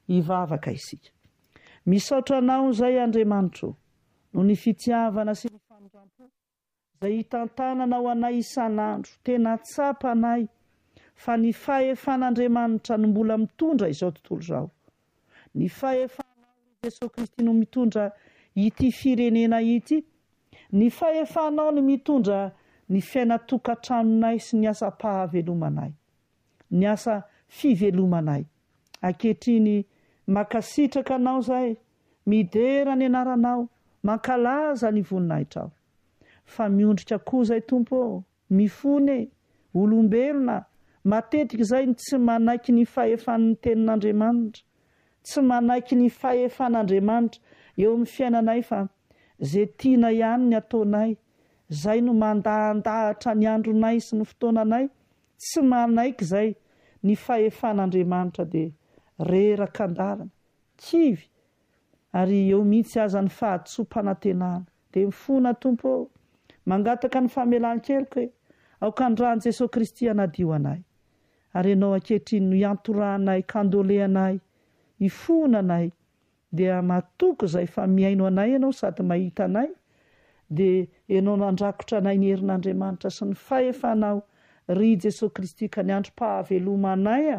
hivavaka isika. Misaotra anao izay Andriamanitro no ny fitiavana sy ny fanondram-po izay hitantananao anay isan'andro. Tena tsapa anay fa ny fahefan'Andriamanitra no mbola mitondra izao tontolo izao. Ny fahefanao Jesosy Kristy no mitondra ity firenena ity. Ny fahefanao no mitondra ny fiainatokatrano sy ny asa-pahavelomanay, ny asa fivelomanay. Ankehitriny makasitraka anao zay, midera ny anaranao, mankalaza ny voninahitrao. Fa miondrika koa zay Tompo, mifony, olombelona, matetika izay tsy manaiky ny fahefan'ny tenin'Andriamanitra, tsy manaiky ny fahefan'Andriamanitra eo amin'ny fiainanay, fa zay tiana ihany ny ataonay, zay no mandahandahatra ny andronay sy ny fotoananay. Tsy manaiky zay ny fahefan'Andriamanitra dia reraka andalana, kivy, ary eo mihitsy aza ny fahatso-panantenana. Dia mifona Tompo, mangataka ny famelan-keloka hoe aokandràn Jesosy Kristy anadio anay. Ary ianao ankehitriny no iantoranay, kandoleanay, ifonanay, dia matoko izay fa miaino anay ianao sady mahita anay, dia ianao nandrakotra anay ny herin'Andriamanitra sy ny fahefanao ry Jesosy Kristy ka ny androm-pahavelomanay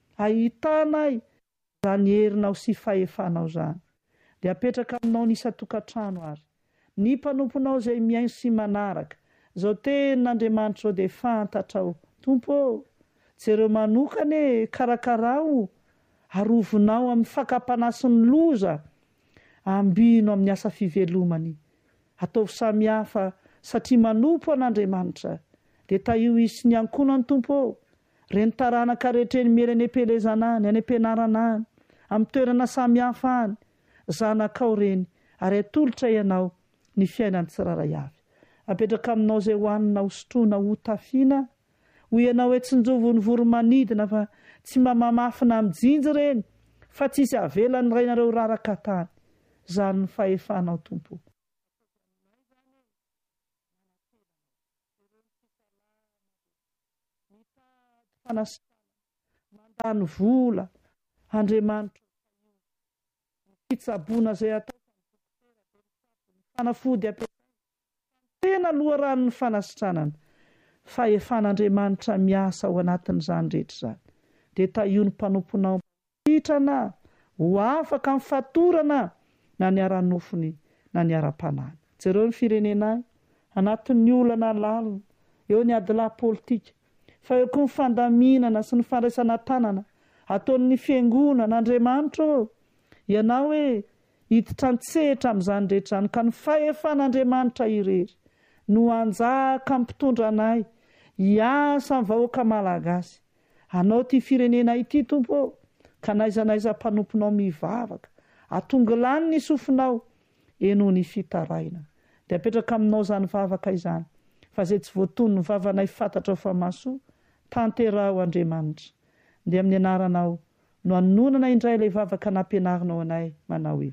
ahitanay zany herinao sy fahefanao zany. Dia apetraka aminao ny isa-tokatrano ary ny mpanomponao izay miaino sy manaraka izao tenin'Andriamanitra izao dia fantatrao Tompo, jereo manokany karakarao, arovinao amin'ny fakapanasiny loza, ambino amin'ny asa fivelomany, ataovy samihafa satria manompo an'Andriamanitra. Dia taio isy ny ankonany Tompo, reny taranaka rehetra ny miera ny empelezana any, any ampianarana any, amin'ny toerana samihafa any, zanakao reny, ary atolotra ianao ny fiainany tsiraray avy. Apetraka aminao izay hoanina hosotroana ho tafiana, ho ianao hoe tsy njovony voromanidina fa tsy mamamafina amin'ny jinjy reny, fa tsisy avelany rainareo raraka tany. Zany ny fahefanao Tompo. Mandany vola Andriamanitra, fitsabona izay atao, fanafody tena loharan'ny fanasitranana. Fahefan'Andriamanitra miasa ao anatin'izany rehetra izany. Dia taio ny mpanomponao hitrana ho afaka amin'ny fatorana na ny ara-nofony na ny ara-panany. Jereo ny firenenay anatin'ny olana lalina, eo ny adila politika, fa eo koa ny fandaminana sy ny fandraisana tanana ataon'ny fiangonan'Andriamanitra. Ianao hoe hiditra an-tsehatra amin'izany rehetra izany, ka ny fahefan'Andriamanitra irery no anjaka mpitondra anay hiasa amin'ny vahoaka malagasy. Anao ty firenena ity Tompo, ka naizanaiza mpanomponao mivavaka, atonga lany ny sofinao eno ny fitaraina. Dia apetraka aminao zany vavaka izany, fa zay tsy voatony ny vavanay fantatra fa masoa, tanterao Andriamanitra. Dia amin'ny anaranao no anonana indray ilay vavaka nampianarinao anay, manao hoe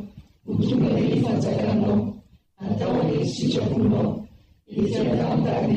Tonga ny fanjakanao, atao ny sitraponao, itandandany